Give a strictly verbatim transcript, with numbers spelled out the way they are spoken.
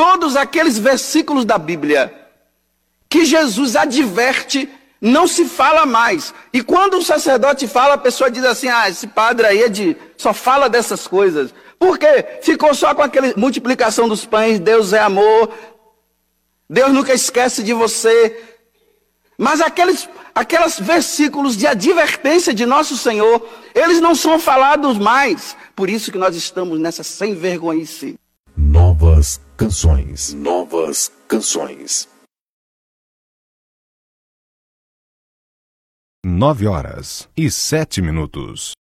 todos aqueles versículos da Bíblia que Jesus adverte, não se fala mais. E quando o sacerdote fala, a pessoa diz assim, ah, esse padre aí é de, só fala dessas coisas. Por quê? Ficou só com aquela multiplicação dos pães, Deus é amor, Deus nunca esquece de você. Mas aqueles, aqueles versículos de advertência de nosso Senhor, eles não são falados mais. Por isso que nós estamos nessa sem vergonhice. Novas canções. Novas canções. Nove horas e sete minutos.